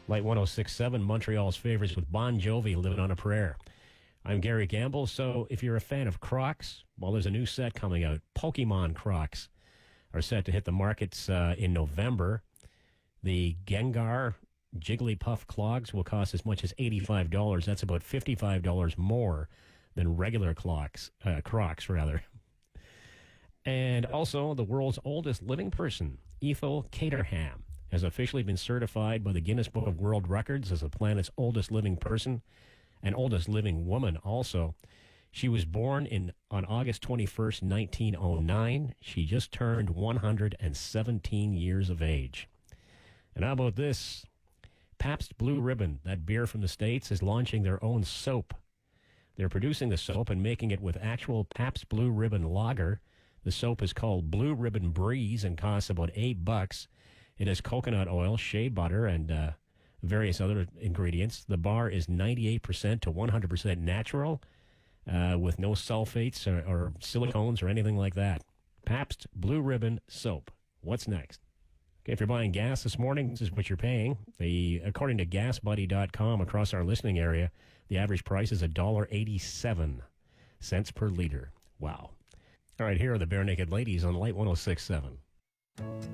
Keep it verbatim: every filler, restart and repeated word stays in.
Light one oh six point seven, Montreal's favorites with Bon Jovi, Living on a Prayer. I'm Gary Gamble. So if you're a fan of Crocs, well, there's a new set coming out. Pokemon Crocs are set to hit the markets uh, in November. The Gengar Jigglypuff clogs will cost as much as eighty-five dollars. That's about fifty-five dollars more than regular clocks, uh, Crocs, rather. And also, the world's oldest living person, Ethel Caterham, has officially been certified by the Guinness Book of World Records as the planet's oldest living person and oldest living woman also. She was born in on August twenty-first, nineteen oh nine. She just turned one hundred seventeen years of age. And how about this? Pabst Blue Ribbon, that beer from the States, is launching their own soap. They're producing the soap and making it with actual Pabst Blue Ribbon lager. The soap is called Blue Ribbon Breeze and costs about eight bucks. It has coconut oil, shea butter, and uh, various other ingredients. The bar is ninety-eight percent to one hundred percent natural, uh, with no sulfates or, or silicones or anything like that. Pabst Blue Ribbon Soap. What's next? Okay, if you're buying gas this morning, this is what you're paying. The according to gas buddy dot com, across our listening area, the average price is one dollar and eighty-seven cents per liter. Wow. All right, here are the Bare Naked Ladies on Light one oh six point seven.